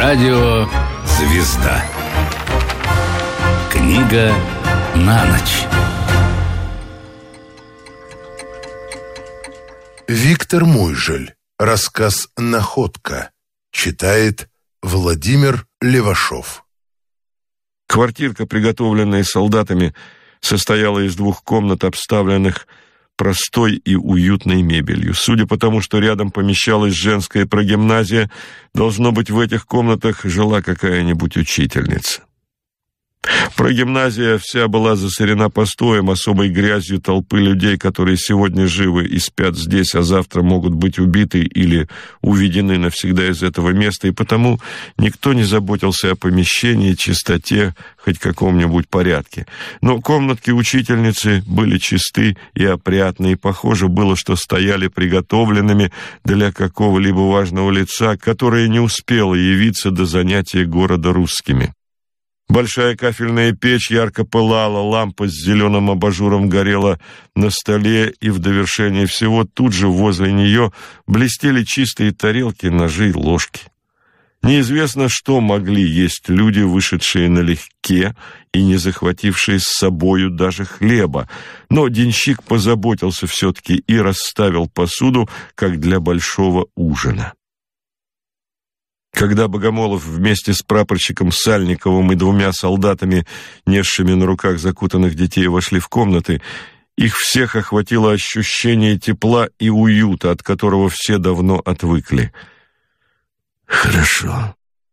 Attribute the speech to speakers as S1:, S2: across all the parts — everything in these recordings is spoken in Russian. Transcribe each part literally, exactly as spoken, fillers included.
S1: Радио «Звезда». Книга на ночь.
S2: Виктор Муйжель. Рассказ «Находка». Читает Владимир Левашов.
S3: Квартирка, приготовленная солдатами, состояла из двух комнат, обставленных простой и уютной мебелью. Судя по тому, что рядом помещалась женская прогимназия, должно быть, в этих комнатах жила какая-нибудь учительница. Прогимназия вся была засорена постоем, особой грязью толпы людей, которые сегодня живы и спят здесь, а завтра могут быть убиты или уведены навсегда из этого места, и потому никто не заботился о помещении, чистоте, хоть каком-нибудь порядке. Но комнатки учительницы были чисты и опрятны, и похоже было, что стояли приготовленными для какого-либо важного лица, которое не успело явиться до занятия города русскими. Большая кафельная печь ярко пылала, лампа с зеленым абажуром горела на столе, и в довершение всего тут же возле нее блестели чистые тарелки, ножи и ложки. Неизвестно, что могли есть люди, вышедшие налегке и не захватившие с собою даже хлеба, но денщик позаботился все-таки и расставил посуду, как для большого ужина. Когда Богомолов вместе с прапорщиком Сальниковым и двумя солдатами, несшими на руках закутанных детей, вошли в комнаты, их всех охватило ощущение тепла и уюта, от которого все давно отвыкли.
S4: «Хорошо.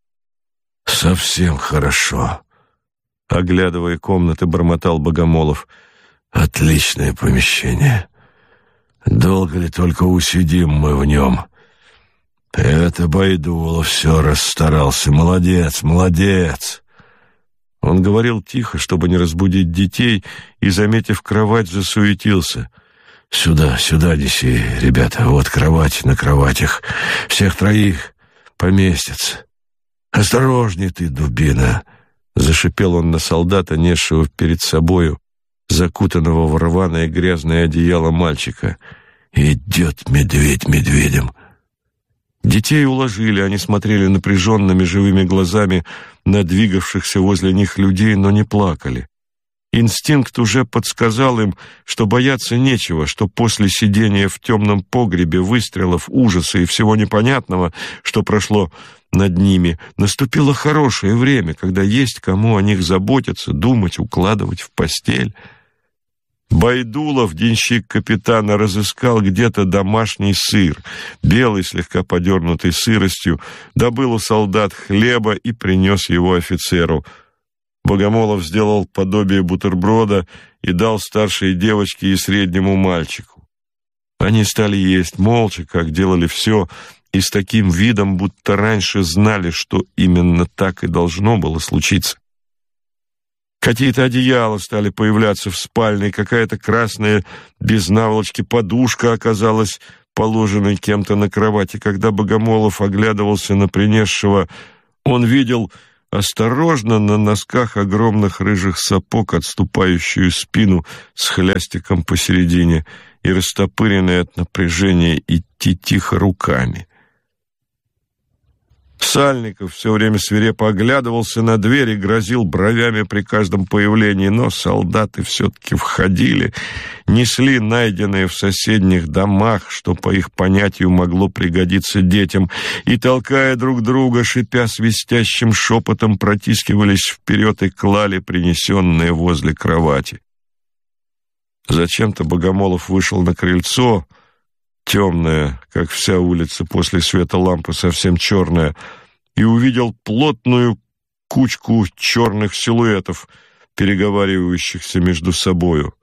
S4: Совсем хорошо», — оглядывая комнаты, бормотал Богомолов. «Отличное помещение. Долго ли только усидим мы в нем? Это Байдулов все расстарался. Молодец, молодец!»
S3: Он говорил тихо, чтобы не разбудить детей, и, заметив кровать, засуетился.
S4: «Сюда, сюда неси, ребята, вот кровать на кроватях. Всех троих поместится. Осторожней ты, дубина!»
S3: Зашипел он на солдата, несшего перед собою закутанного в рваное грязное одеяло мальчика.
S4: «Идет медведь медведем!»
S3: Детей уложили, они смотрели напряженными живыми глазами на двигавшихся возле них людей, но не плакали. Инстинкт уже подсказал им, что бояться нечего, что после сидения в темном погребе, выстрелов, ужаса и всего непонятного, что прошло над ними, наступило хорошее время, когда есть кому о них заботиться, думать, укладывать в постель. Байдулов, денщик капитана, разыскал где-то домашний сыр, белый, слегка подернутый сыростью, добыл у солдат хлеба и принес его офицеру. Богомолов сделал подобие бутерброда и дал старшей девочке и среднему мальчику. Они стали есть молча, как делали все, и с таким видом, будто раньше знали, что именно так и должно было случиться. Какие-то одеяла стали появляться в спальне, какая-то красная без наволочки подушка оказалась положенной кем-то на кровати. Когда Богомолов оглядывался на принесшего, он видел осторожно на носках огромных рыжих сапог отступающую спину с хлястиком посередине и растопыренной от напряжения идти тихо руками. Сальников все время свирепо оглядывался на дверь и грозил бровями при каждом появлении, но солдаты все-таки входили, несли найденные в соседних домах, что, по их понятию, могло пригодиться детям, и, толкая друг друга, шипя свистящим шепотом, протискивались вперед и клали принесенные возле кровати. Зачем-то Богомолов вышел на крыльцо, темная, как вся улица после света лампы, совсем черная, и увидел плотную кучку черных силуэтов, переговаривающихся между собою.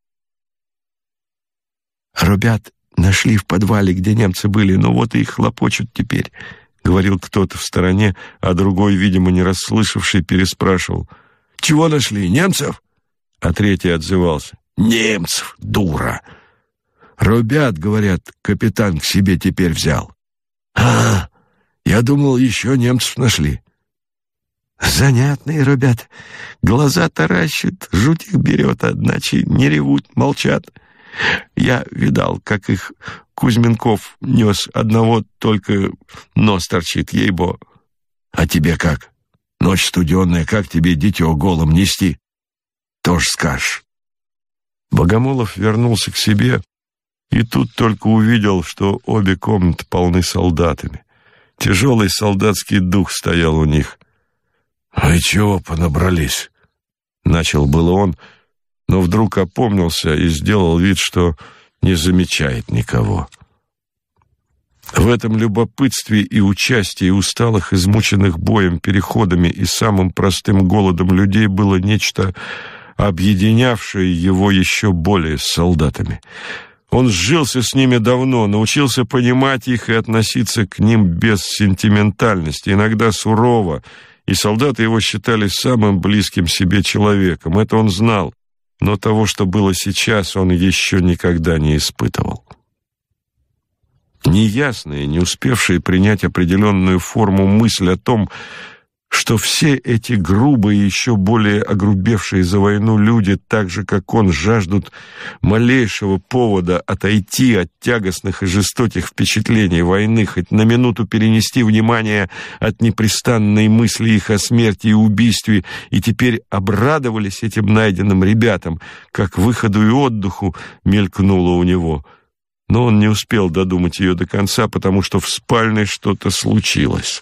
S5: «Ребят нашли в подвале, где немцы были, но вот и их хлопочут теперь», — говорил кто-то в стороне, а другой, видимо, не расслышавший, переспрашивал.
S4: «Чего нашли, немцев?»
S5: А третий отзывался.
S4: «Немцев, дура!»
S5: «Ребят, говорят, капитан к себе теперь взял».
S4: «А, я думал, еще немцев нашли».
S5: «Занятные ребят. Глаза таращат, жуть их берет, одначе не ревут, молчат. Я видал, как их Кузьменков нес, одного только нос торчит, ей-бо».
S4: А тебе как? Ночь студенная, как тебе дитё голым нести? Тоже скажешь».
S3: Богомолов вернулся к себе и тут только увидел, что обе комнаты полны солдатами. Тяжелый солдатский дух стоял у них.
S4: «Вы чего понабрались?»
S3: Начал было он, но вдруг опомнился и сделал вид, что не замечает никого. В этом любопытстве и участии усталых, измученных боем, переходами и самым простым голодом людей было нечто, объединявшее его еще более с солдатами. Он сжился с ними давно, научился понимать их и относиться к ним без сентиментальности, иногда сурово, и солдаты его считали самым близким себе человеком. Это он знал, но того, что было сейчас, он еще никогда не испытывал. Неясные, не успевшие принять определенную форму мысль о том, что все эти грубые, еще более огрубевшие за войну люди, так же, как он, жаждут малейшего повода отойти от тягостных и жестоких впечатлений войны, хоть на минуту перенести внимание от непрестанной мысли их о смерти и убийстве, и теперь обрадовались этим найденным ребятам, как выходу и отдыху мелькнуло у него. Но он не успел додумать ее до конца, потому что в спальне что-то случилось.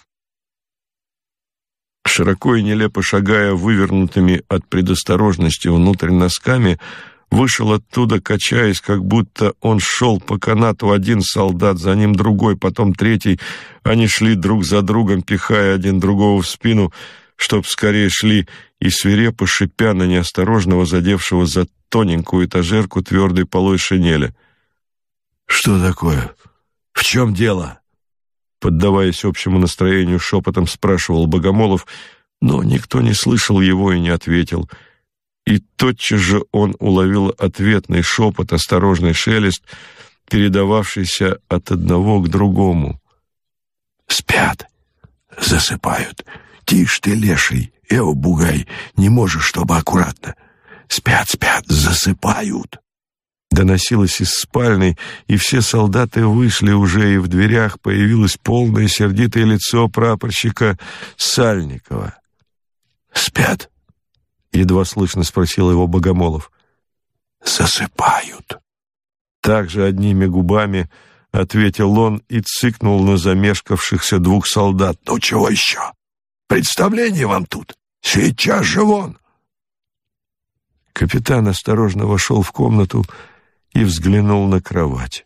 S3: Широко и нелепо шагая вывернутыми от предосторожности внутрь носками, вышел оттуда, качаясь, как будто он шел по канату один солдат, за ним другой, потом третий. Они шли друг за другом, пихая один другого в спину, чтоб скорее шли, и свирепо шипя на неосторожного, задевшего за тоненькую этажерку твердой полой шинели.
S4: «Что такое? В чем дело?»
S3: Поддаваясь общему настроению, шепотом спрашивал Богомолов, но никто не слышал его и не ответил. И тотчас же он уловил ответный шепот, осторожный шелест, передававшийся от одного к другому.
S4: «Спят, засыпают. Тише ты, леший, эо, бугай, не можешь, чтобы аккуратно. Спят, спят, засыпают».
S3: Доносилось из спальни, и все солдаты вышли уже, и в дверях появилось полное сердитое лицо прапорщика Сальникова.
S4: «Спят?»
S3: — едва слышно спросил его Богомолов.
S4: «Засыпают».
S3: Также одними губами ответил он и цыкнул на замешкавшихся двух солдат.
S4: «Ну чего еще? Представление вам тут? Сейчас же вон!»
S3: Капитан осторожно вошел в комнату и взглянул на кровать.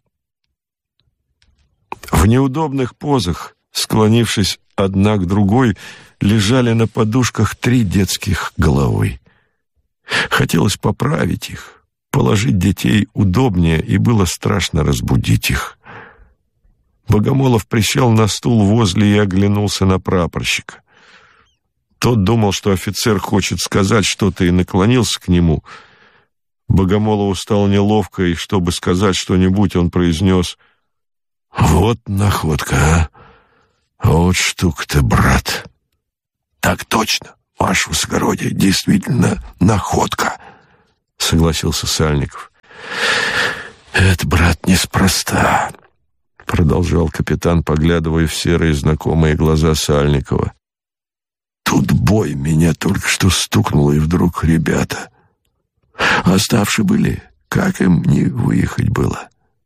S3: В неудобных позах, склонившись одна к другой, лежали на подушках три детских головы. Хотелось поправить их, положить детей удобнее, и было страшно разбудить их. Богомолов присел на стул возле и оглянулся на прапорщика. Тот думал, что офицер хочет сказать что-то, и наклонился к нему. Богомолову стало неловко, и чтобы сказать что-нибудь, он произнес:
S4: «Вот находка, а! Вот штука-то, брат!» «Так точно, ваше высокородие, действительно находка!» — согласился Сальников. «Это, брат, неспроста», — продолжал капитан, поглядывая в серые знакомые глаза Сальникова. «Тут бой меня только что стукнуло, и вдруг ребята. Оставшие были, как им не выехать было?»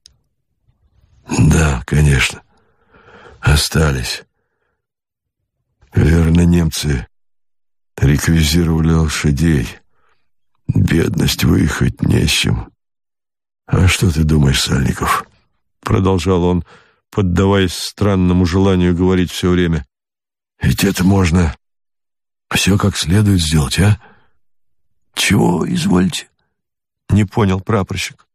S4: «Да, конечно, остались. Верно, немцы реквизировали лошадей. Бедность, выехать не с чем. А что ты думаешь, Сальников?» Продолжал он, поддаваясь странному желанию говорить все время. «Ведь это можно все как следует сделать, а?» «Чего, извольте?» — не понял прапорщик.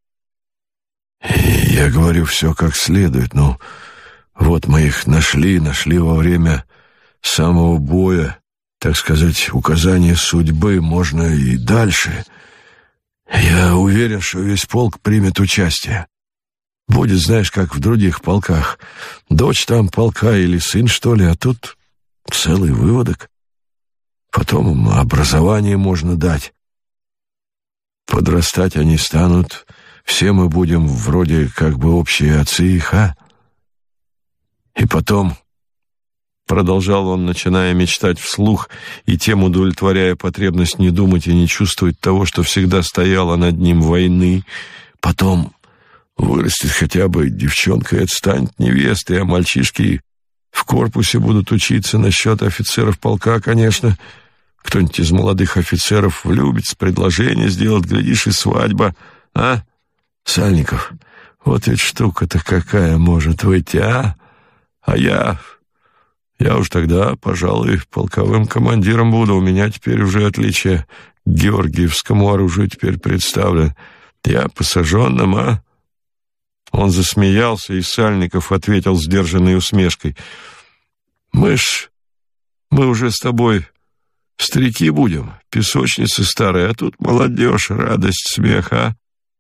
S4: «Я говорю, все как следует. Ну, вот мы их нашли, нашли во время самого боя, так сказать, указание судьбы, можно и дальше. Я уверен, что весь полк примет участие. Будет, знаешь, как в других полках. Дочь там полка или сын, что ли, а тут целый выводок. Потом им образование можно дать. Подрастать они станут, все мы будем вроде как бы общие отцы их, а? И потом
S3: продолжал он, начиная мечтать вслух и тем удовлетворяя потребность не думать и не чувствовать того, что всегда стояло над ним войны. Потом вырастет хотя бы девчонка и это станет невестой, а мальчишки в корпусе будут учиться насчет офицеров полка, конечно. Кто-нибудь из молодых офицеров влюбится, предложение сделает, глядишь, и свадьба. А, Сальников, вот ведь штука-то какая может выйти, а? А я... Я уж тогда, пожалуй, полковым командиром буду. У меня теперь уже отличие к георгиевскому оружию теперь представлен. Я посаженным, а?» Он засмеялся, и Сальников ответил сдержанной усмешкой. «Мы ж... мы уже с тобой старики будем, песочницы старые, а тут молодежь, радость, смех, а?»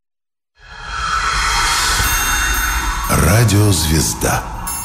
S2: Радиозвезда.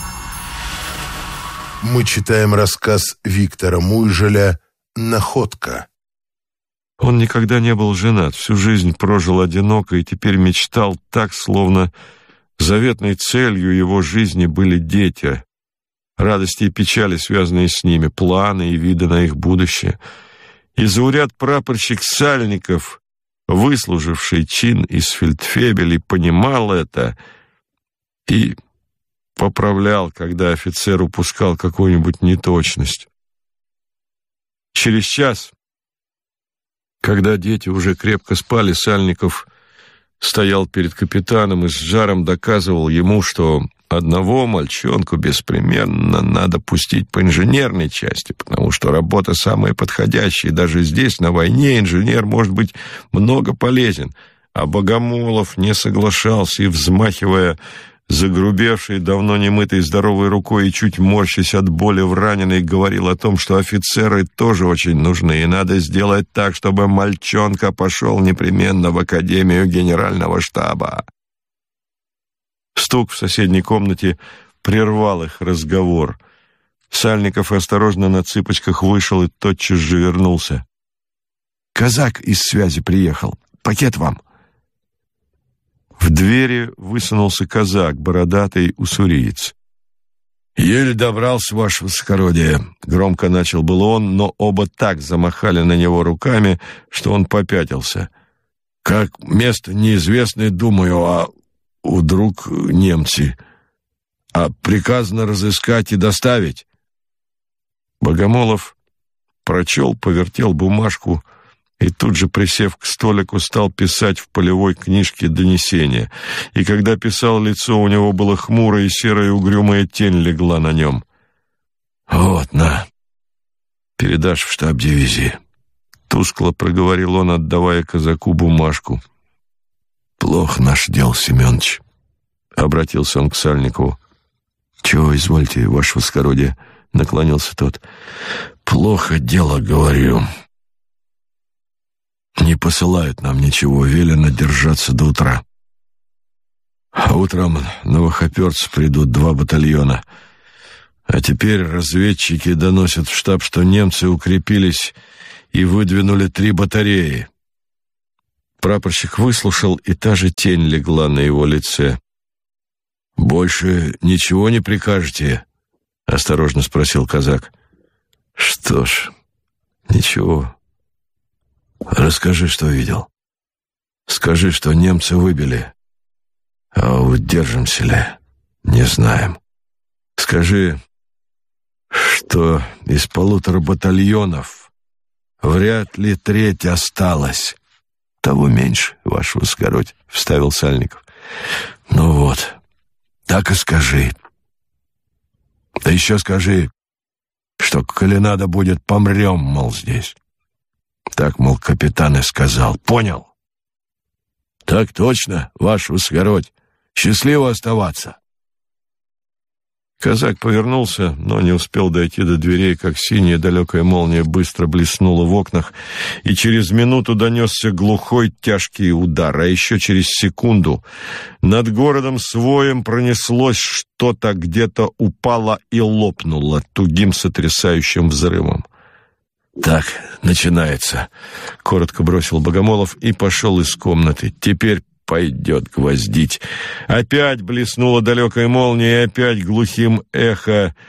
S2: Мы читаем рассказ Виктора Муйжеля «Находка».
S3: Он никогда не был женат, всю жизнь прожил одиноко и теперь мечтал так, словно заветной целью его жизни были дети, радости и печали, связанные с ними, планы и виды на их будущее. И зауряд-прапорщик Сальников, выслуживший чин из фельдфебелей, понимал это и поправлял, когда офицер упускал какую-нибудь неточность. Через час, когда дети уже крепко спали, Сальников стоял перед капитаном и с жаром доказывал ему, что одного мальчонку беспременно надо пустить по инженерной части, потому что работа самая подходящая, и даже здесь, на войне, инженер может быть много полезен. А Богомолов не соглашался и, взмахивая загрубевшей, давно немытой здоровой рукой и чуть морщась от боли в раненой, говорил о том, что офицеры тоже очень нужны, и надо сделать так, чтобы мальчонка пошел непременно в Академию Генерального штаба. Стук в соседней комнате прервал их разговор. Сальников осторожно на цыпочках вышел и тотчас же вернулся. «Казак из связи приехал. Пакет вам». В двери высунулся казак, бородатый уссуриец. «Еле добрался, ваше высокородие», — громко начал был он, но оба так замахали на него руками, что он попятился. «Как место неизвестное, думаю, а вдруг немцы, а приказано разыскать и доставить». Богомолов прочел, повертел бумажку и тут же, присев к столику, стал писать в полевой книжке донесение. И когда писал, лицо у него было хмурое, и серая угрюмая тень легла на нем. «Вот, на, передашь в штаб дивизии», — тускло проговорил он, отдавая казаку бумажку. «Плохо наш дел, Семенович», — обратился он к Сальникову. «Чего, извольте, ваше высокородие», — наклонился тот. «Плохо дело, говорю. Не посылают нам ничего, велено держаться до утра. А утром новохоперцы придут два батальона. А теперь разведчики доносят в штаб, что немцы укрепились и выдвинули три батареи». Прапорщик выслушал, и та же тень легла на его лице. «Больше ничего не прикажете?» — осторожно спросил казак. «Что ж, ничего. Расскажи, что видел. Скажи, что немцы выбили, а удержимся ли, не знаем. Скажи, что из полутора батальонов вряд ли треть осталась». «Того меньше, ваше высокородие», — вставил Сальников. «Ну вот, так и скажи. Да еще скажи, что, коли надо будет, помрем, мол, здесь. Так, мол, капитан и сказал. Понял?» «Так точно, ваше высокородие. Счастливо оставаться». Казак повернулся, но не успел дойти до дверей, как синяя далекая молния быстро блеснула в окнах, и через минуту донесся глухой тяжкий удар, а еще через секунду над городом с воем пронеслось что-то, где-то упало и лопнуло тугим сотрясающим взрывом. «Так, начинается», — коротко бросил Богомолов и пошел из комнаты. «Теперь пойдет гвоздить». Опять блеснула далекая молния, и опять глухим эхо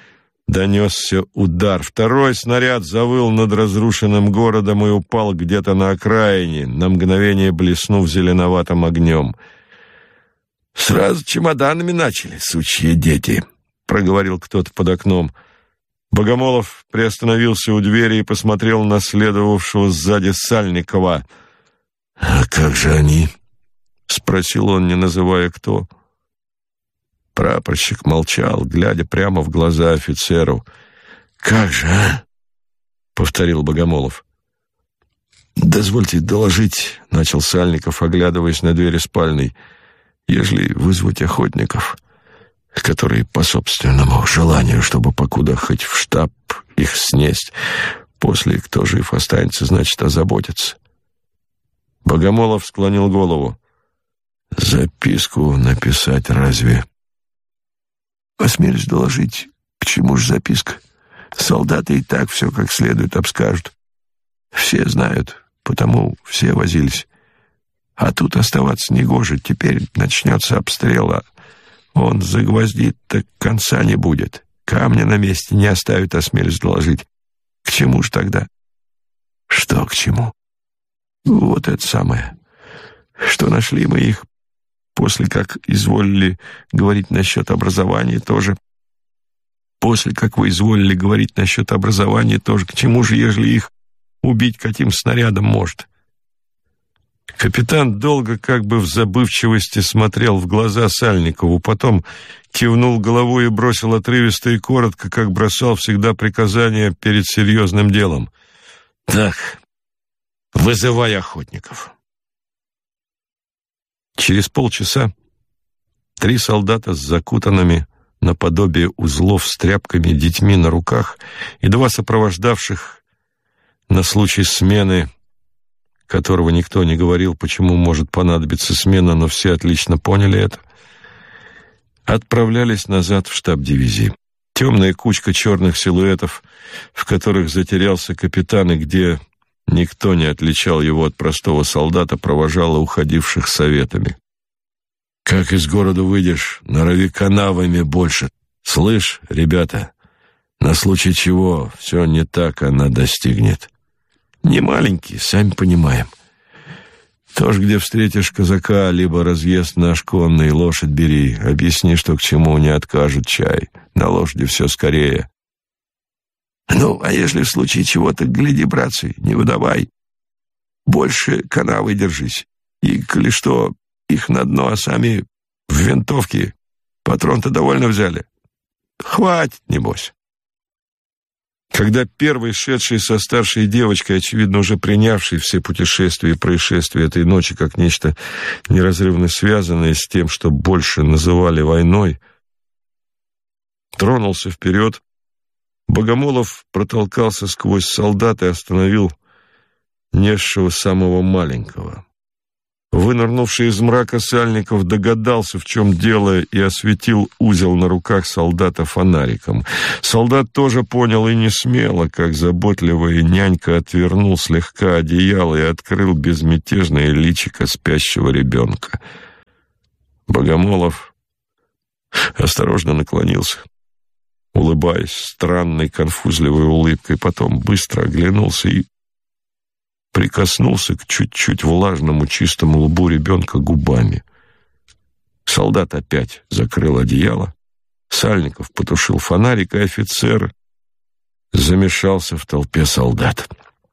S3: Донесся удар. Второй снаряд завыл над разрушенным городом и упал где-то на окраине, на мгновение блеснув зеленоватым огнем. «Сразу чемоданами начали, сучьи дети», — проговорил кто-то под окном. Богомолов приостановился у двери и посмотрел на следовавшего сзади Сальникова. «А как же они?» — спросил он, не называя кто. Прапорщик молчал, глядя прямо в глаза офицеру. «Как же, а?» — повторил Богомолов. «Дозвольте доложить», — начал Сальников, оглядываясь на двери спальной, «ежели вызвать охотников, которые по собственному желанию, чтобы покуда хоть в штаб их снесть, после кто жив останется, значит, озаботиться». Богомолов склонил голову. «Записку написать разве?» «Осмелюсь доложить, к чему ж записка? Солдаты и так все как следует обскажут. Все знают, потому все возились. А тут оставаться негоже, теперь начнется обстрел, а он загвоздит, так конца не будет. Камня на месте не оставит, осмелюсь доложить. К чему ж тогда?» «Что к чему?» «Вот это самое, что нашли мы их, после как изволили говорить насчет образования тоже. После как вы изволили говорить насчет образования тоже. К чему же, ежели их убить каким снарядом может?» Капитан долго как бы в забывчивости смотрел в глаза Сальникову, потом кивнул головой и бросил отрывисто и коротко, как бросал всегда приказания перед серьезным делом. «Так, вызывай охотников». Через полчаса три солдата с закутанными наподобие узлов с тряпками детьми на руках и два сопровождавших на случай смены, которого никто не говорил, почему может понадобиться смена, но все отлично поняли это, отправлялись назад в штаб дивизии. Темная кучка черных силуэтов, в которых затерялся капитан и где никто не отличал его от простого солдата, провожала уходивших советами. «Как из города выйдешь, норови канавами больше. Слышь, ребята, на случай чего все не так она достигнет. Не маленькие, сами понимаем. Тоже, где встретишь казака, либо разъезд наш конный, лошадь бери, объясни, что к чему, не откажут чай. На лошади все скорее. Ну, а если в случае чего, так гляди, братцы, не выдавай. Больше канавы держись. И, коли что, их на дно, а сами в винтовке. Патрон-то довольно взяли. Хватит, небось». Когда первый, шедший со старшей девочкой, очевидно, уже принявший все путешествия и происшествия этой ночи как нечто неразрывно связанное с тем, что больше называли войной, тронулся вперед, Богомолов протолкался сквозь солдат и остановил несшего самого маленького. Вынырнувший из мрака Сальников догадался, в чем дело, и осветил узел на руках солдата фонариком. Солдат тоже понял и не смело, как заботливая нянька отвернул слегка одеяло и открыл безмятежное личико спящего ребенка. Богомолов осторожно наклонился, улыбаясь странной конфузливой улыбкой, потом быстро оглянулся и прикоснулся к чуть-чуть влажному чистому лбу ребенка губами. Солдат опять закрыл одеяло, Сальников потушил фонарик, и офицер замешался в толпе солдат.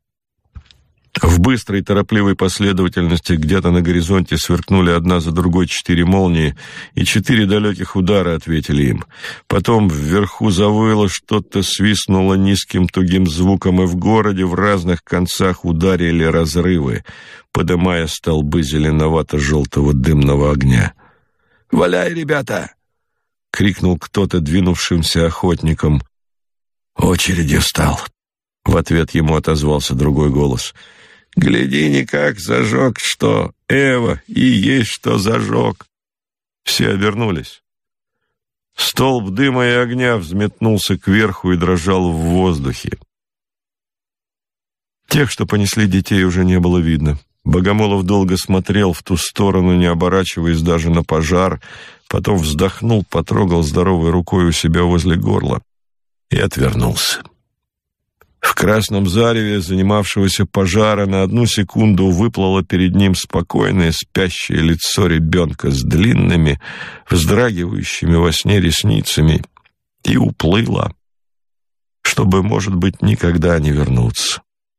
S3: В быстрой торопливой последовательности где-то на горизонте сверкнули одна за другой четыре молнии, и четыре далеких удара ответили им. Потом вверху завыло, что-то свистнуло низким тугим звуком, и в городе в разных концах ударили разрывы, подымая столбы зеленовато-желтого дымного огня. «Валяй, ребята!» — крикнул кто-то двинувшимся охотникам. «Очередью стал!» — в ответ ему отозвался другой голос. «Гляди, никак зажег, что Эва и есть что зажег». Все обернулись. Столб дыма и огня взметнулся кверху и дрожал в воздухе. Тех, что понесли детей, уже не было видно. Богомолов долго смотрел в ту сторону, не оборачиваясь даже на пожар, потом вздохнул, потрогал здоровой рукой у себя возле горла.
S4: и отвернулся.
S3: В красном зареве занимавшегося пожара на одну секунду выплыло перед ним спокойное спящее лицо ребенка с длинными, вздрагивающими во сне ресницами и уплыло, чтобы, может быть, никогда не вернуться.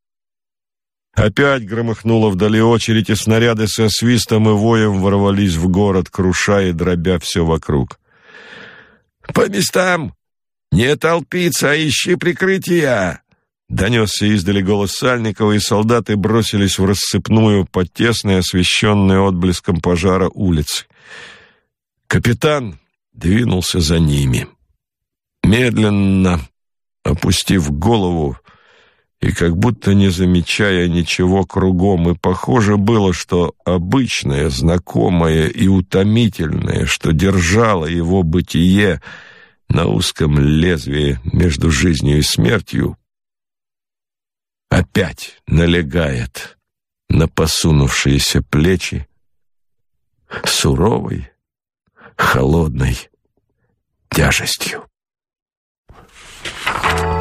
S3: Опять громыхнула вдали очередь, и снаряды со свистом и воем ворвались в город, крушая и дробя все вокруг. «По местам! Не толпиться, а ищи прикрытия!» Донесся издали голос Сальникова, и солдаты бросились в рассыпную по тесной, освещенной отблеском пожара улице. Капитан двинулся за ними. Медленно, опустив голову, и как будто не замечая ничего кругом, и похоже было, что обычное, знакомое и утомительное, что держало его бытие на узком лезвии между жизнью и смертью, опять налегает на посунувшиеся плечи суровой, холодной тяжестью.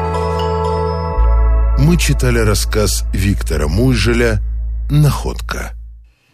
S2: Мы читали рассказ Виктора Муйжеля «Находка».